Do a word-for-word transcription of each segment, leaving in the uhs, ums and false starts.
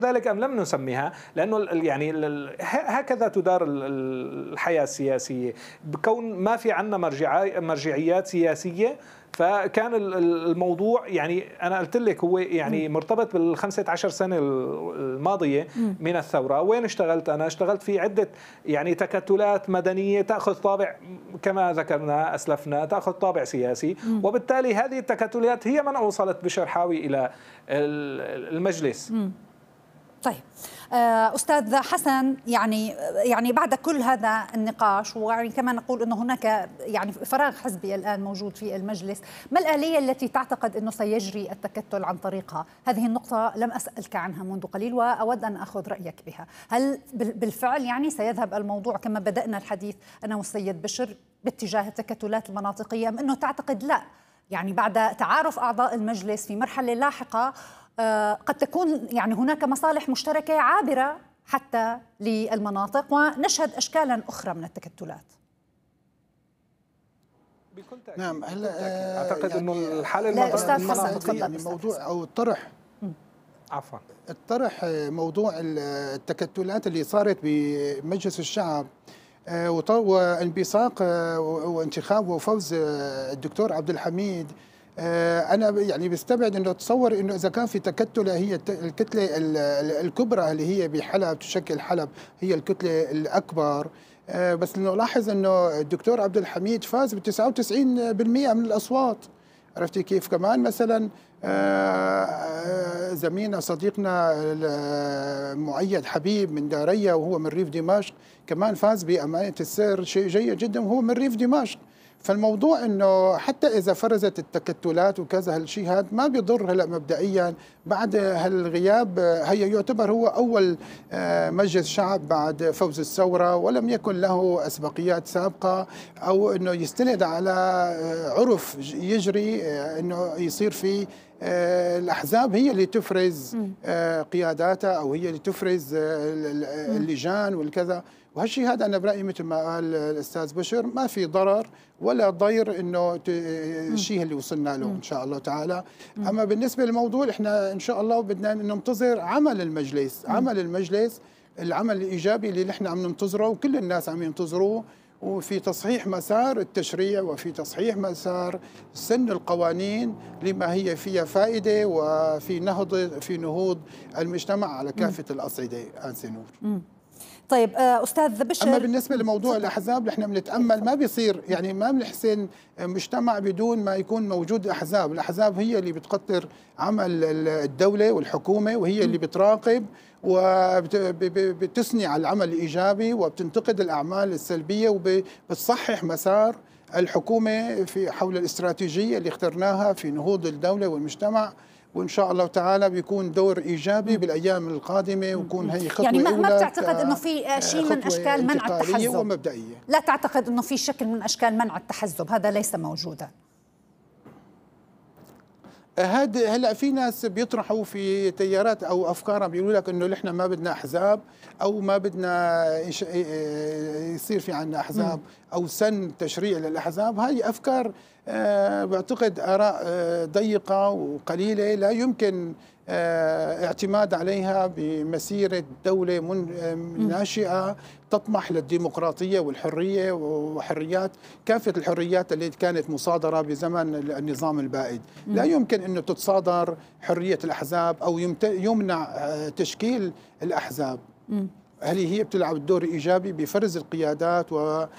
ذلك أم لم نسميها، لأنه يعني هكذا تدار الحياة السياسية، بكون ما في عندنا مرجعيات سياسية. فكان الموضوع يعني أنا قلت لك هو يعني مرتبط بالخمسة عشر سنة الماضية من الثورة. وين اشتغلت أنا؟ اشتغلت في عدة يعني تكتلات مدنية تأخذ طابع كما ذكرنا أسلفنا، تأخذ طابع سياسي، وبالتالي هذه التكتلات هي من أوصلت بشر حاوي إلى المجلس. طيب أستاذ حسن، يعني يعني بعد كل هذا النقاش، ويعني كما نقول أنه هناك يعني فراغ حزبي الآن موجود في المجلس، ما الآلية التي تعتقد أنه سيجري التكتل عن طريقها؟ هذه النقطة لم أسألك عنها منذ قليل وأود أن أخذ رأيك بها. هل بالفعل يعني سيذهب الموضوع كما بدأنا الحديث أنا والسيد بشر باتجاه التكتلات المناطقية، أم أنه تعتقد لا، يعني بعد تعارف أعضاء المجلس في مرحلة لاحقة قد تكون يعني هناك مصالح مشتركة عابرة حتى للمناطق ونشهد أشكالا أخرى من التكتلات؟ بكل تأكيد. نعم، هلا أعتقد يعني أنه الحالة المناطقية يعني موضوع أو الطرح عفوا الطرح موضوع التكتلات اللي صارت بمجلس الشعب وانبثاق وانتخاب وفوز الدكتور عبد الحميد. أنا يعني بستبعد أنه تصور أنه إذا كان في تكتلة هي الكتلة الكبرى اللي هي بحلب تشكل حلب هي الكتلة الأكبر، بس نلاحظ أنه الدكتور عبد الحميد فاز ب تسعة وتسعين بالمئة من الأصوات. عرفتي كيف؟ كمان مثلا زميلنا صديقنا مؤيد حبيب من داريا وهو من ريف دمشق كمان فاز بأمانة السر، شيء جيد جدا وهو من ريف دمشق. فالموضوع انه حتى اذا فرزت التكتلات وكذا هالشيء هذا ما بيضر. هلا مبدئيا بعد هالغياب هي يعتبر هو اول مجلس شعب بعد فوز الثوره، ولم يكن له اسبقيات سابقه او انه يستند على عرف يجري انه يصير في الأحزاب هي اللي تفرز قياداتها أو هي اللي تفرز اللجان والكذا. وهالشيء هذا أنا برأيي مثل ما قال الأستاذ بشر ما في ضرر ولا ضير إنه الشيء اللي وصلنا له إن شاء الله تعالى. أما بالنسبة للموضوع إحنا إن شاء الله بدنا ننتظر عمل المجلس، عمل المجلس العمل الإيجابي اللي نحن عم ننتظره وكل الناس عم ينتظروه، وفي تصحيح مسار التشريع وفي تصحيح مسار سن القوانين لما هي فيها فائدة وفي نهض في نهوض المجتمع على كافة الأصعدة. آنسة نور. طيب أستاذ بشر، أما بالنسبة لموضوع الأحزاب نحن بنتأمل ما بيصير يعني ما بنحسن مجتمع بدون ما يكون موجود أحزاب. الأحزاب هي اللي بتقطر عمل الدولة والحكومة وهي اللي بتراقب وبتثني على العمل الإيجابي وبتنتقد الأعمال السلبية وبتصحح مسار الحكومة في حول الاستراتيجية اللي اخترناها في نهوض الدولة والمجتمع. وإن شاء الله تعالى بيكون دور إيجابي بالأيام القادمة ويكون هي خطوة يعني ما, أولى. ما بتعتقد أنه في شيء من أشكال منع التحزب؟ ومبدئية لا تعتقد أنه في شكل من أشكال منع التحزب؟ هذا ليس موجودا. هذا هلا في ناس بيطرحوا في تيارات او افكار بيقولوا لك انه نحن ما بدنا احزاب او ما بدنا يصير في عندنا احزاب او سن تشريع للاحزاب. هاي افكار بعتقد اراء ضيقه وقليله لا يمكن اعتماد عليها بمسيرة دولة ناشئة تطمح للديمقراطية والحرية وحريات كافة الحريات التي كانت مصادرة بزمن النظام البائد. لا يمكن أنه تتصادر حرية الأحزاب أو يمنع تشكيل الأحزاب. هل هي بتلعب الدور الإيجابي بفرز القيادات وإعادة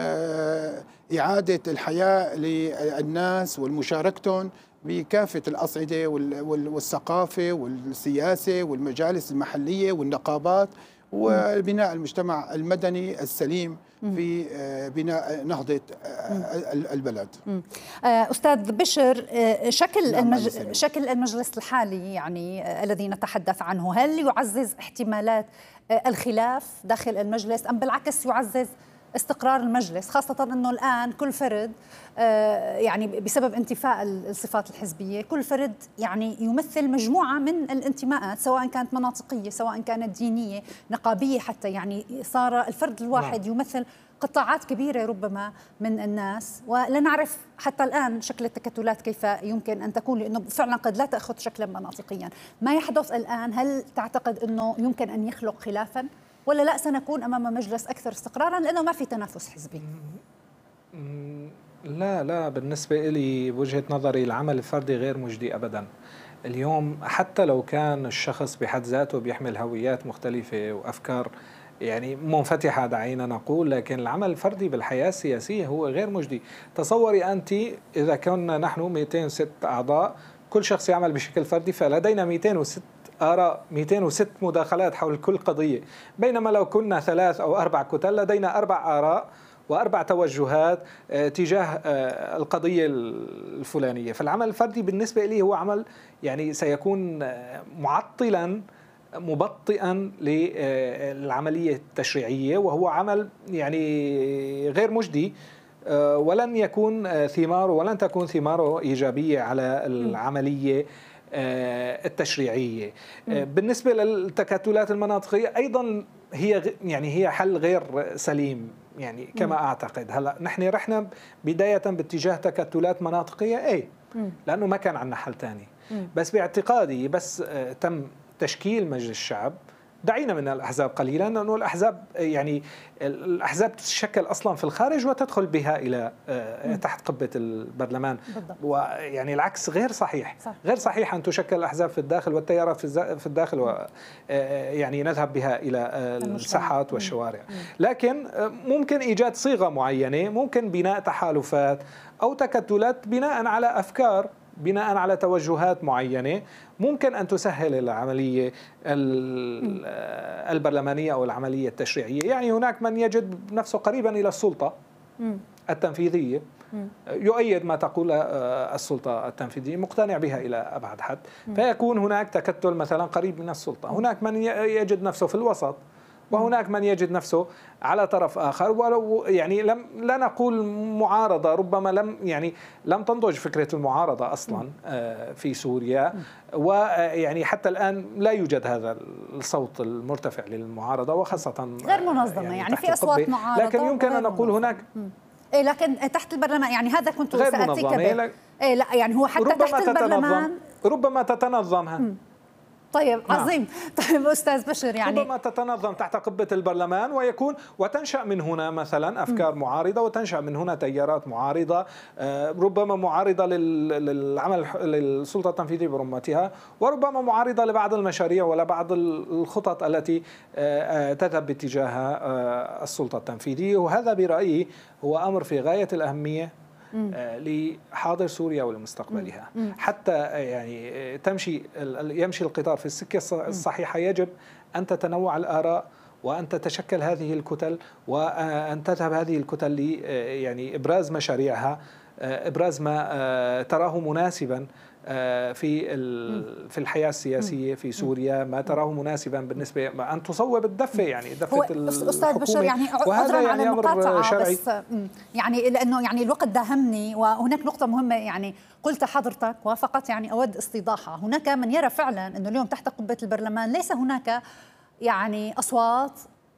الحياة للناس والمشاركتهم بكافة الأصعدة والثقافة والسياسة والمجالس المحلية والنقابات وبناء المجتمع المدني السليم في بناء نهضة البلد. أستاذ بشر، شكل المج... شكل المجلس الحالي يعني الذي نتحدث عنه هل يعزز احتمالات الخلاف داخل المجلس أم بالعكس يعزز استقرار المجلس، خاصة أنه الآن كل فرد يعني بسبب انتفاء الصفات الحزبية كل فرد يعني يمثل مجموعة من الانتماءات سواء كانت مناطقية سواء كانت دينية نقابية حتى، يعني صار الفرد الواحد يمثل قطاعات كبيرة ربما من الناس، ولا نعرف حتى الآن شكل التكتلات كيف يمكن أن تكون، لأنه فعلا قد لا تأخذ شكلا مناطقيا. ما يحدث الآن هل تعتقد أنه يمكن أن يخلق خلافا، ولا لا سنكون أمام مجلس أكثر استقرارا لأنه ما في تنافس حزبي؟ لا لا بالنسبة لي بوجهة نظري العمل الفردي غير مجدي أبدا. اليوم حتى لو كان الشخص بحد ذاته بيحمل هويات مختلفة وأفكار يعني منفتحة دعينا نقول، لكن العمل الفردي بالحياة السياسية هو غير مجدي. تصوري أنت إذا كنا نحن مئتين وستة أعضاء كل شخص يعمل بشكل فردي، فلدينا مئتين وستة آراء، مئتين وستة مداخلات حول كل قضية، بينما لو كنا ثلاث أو أربع كتل لدينا أربع آراء وأربع توجهات تجاه القضية الفلانية. فالعمل الفردي بالنسبة لي هو عمل يعني سيكون معطلا مبطئا للعملية التشريعية، وهو عمل يعني غير مجدي، ولن يكون ثماره ولن تكون ثماره إيجابية على العملية التشريعية. بالنسبة للتكتلات المناطقية أيضا هي يعني هي حل غير سليم يعني كما أعتقد. هلا نحن رحنا بداية باتجاه تكتلات مناطقية أي لأنه ما كان عندنا حل تاني، بس باعتقادي بس تم تشكيل مجلس الشعب دعينا من الأحزاب قليلا، لأنه الأحزاب يعني الأحزاب تتشكل أصلا في الخارج وتدخل بها إلى تحت قبة البرلمان، ويعني العكس غير صحيح. صح. غير صحيح أن تشكل الأحزاب في الداخل والتيارات في الداخل و يعني نذهب بها إلى الساحات والشوارع. لكن ممكن إيجاد صيغة معينة، ممكن بناء تحالفات أو تكتلات بناء على أفكار، بناء على توجهات معينة ممكن أن تسهل العملية البرلمانية أو العملية التشريعية. يعني هناك من يجد نفسه قريبا إلى السلطة التنفيذية، يؤيد ما تقول السلطة التنفيذية، مقتنع بها إلى أبعد حد، فيكون هناك تكتل مثلا قريب من السلطة. هناك من يجد نفسه في الوسط، وهناك من يجد نفسه على طرف آخر، ولو يعني لم لا نقول معارضة، ربما لم يعني لم تنضج فكرة المعارضة أصلا في سوريا، ويعني حتى الآن لا يوجد هذا الصوت المرتفع للمعارضة، وخاصة غير منظمة. يعني, يعني في أصوات معارضة، لكن يمكن أن نقول هناك إيه لكن تحت البرلمان يعني هذا كنت سأتيك به. إيه لا يعني هو حتى تحت البرلمان ربما تتنظمها. طيب عظيم. طيب أستاذ بشر، يعني ربما تتنظم تحت قبة البرلمان ويكون وتنشأ من هنا مثلا أفكار معارضة، وتنشأ من هنا تيارات معارضة، ربما معارضة للعمل للسلطة التنفيذية برمتها، وربما معارضة لبعض المشاريع ولا بعض الخطط التي تذهب باتجاه السلطة التنفيذية. وهذا برأيي هو أمر في غاية الأهمية لحاضر سوريا ولمستقبلها. حتى يعني تمشي يمشي القطار في السكة الصحيحة يجب أن تتنوع الآراء، وأن تتشكل هذه الكتل، وأن تذهب هذه الكتل ل يعني إبراز مشاريعها، إبراز ما تراه مناسبا في في الحياة السياسية في سوريا، ما تراه مناسبا بالنسبة أن تصوب الدفة يعني دفة أستاذ بشر، يعني وهذا يعني أمر شرعي، بس يعني لأنه يعني الوقت داهمني. وهناك نقطة مهمة يعني قلت حضرتك وفقط يعني أود استيضاحها. هناك من يرى فعلا أنه اليوم تحت قبة البرلمان ليس هناك يعني أصوات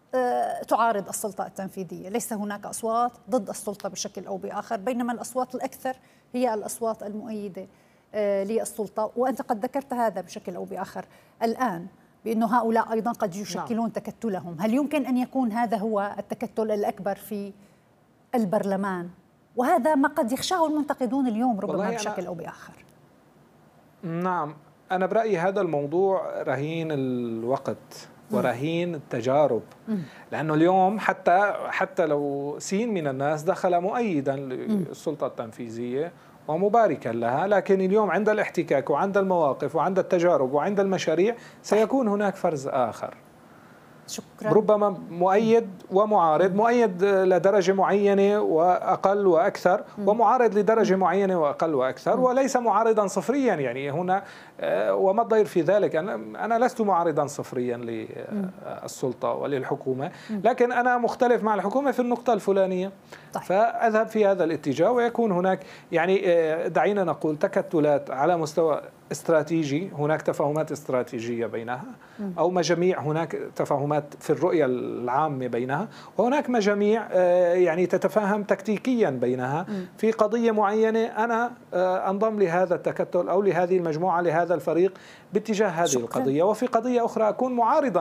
تعارض السلطة التنفيذية، ليس هناك أصوات ضد السلطة بشكل أو بآخر، بينما الأصوات الأكثر هي الأصوات المؤيدة للسلطة. وأنت قد ذكرت هذا بشكل أو بآخر الآن، بأنه هؤلاء أيضا قد يشكلون تكتلهم. هل يمكن أن يكون هذا هو التكتل الأكبر في البرلمان؟ وهذا ما قد يخشاه المنتقدون اليوم ربما بشكل أو بآخر. نعم، أنا برأيي هذا الموضوع رهين الوقت ورهين التجارب، لأنه اليوم حتى حتى لو سين من الناس دخل مؤيدا للسلطة التنفيذية ومباركا لها، لكن اليوم عند الاحتكاك وعند المواقف وعند التجارب وعند المشاريع سيكون هناك فرز آخر. شكرا. ربما مؤيد ومعارض، مؤيد لدرجة معينة وأقل وأكثر، ومعارض لدرجة معينة وأقل وأكثر، وليس معارضا صفريا. يعني هنا وما الضير في ذلك؟ أنا أنا لست معارضا صفريا للسلطة وللحكومة، لكن أنا مختلف مع الحكومة في النقطة الفلانية. طيب. فأذهب في هذا الاتجاه، ويكون هناك يعني دعينا نقول تكتلات على مستوى استراتيجي، هناك تفاهمات استراتيجية بينها، أو مجاميع هناك تفاهمات في الرؤية العامة بينها، وهناك مجاميع يعني تتفاهم تكتيكيا بينها في قضية معينة. أنا أنضم لهذا التكتل أو لهذه المجموعة لهذا الفريق باتجاه هذه شكرا. القضية، وفي قضية أخرى أكون معارضا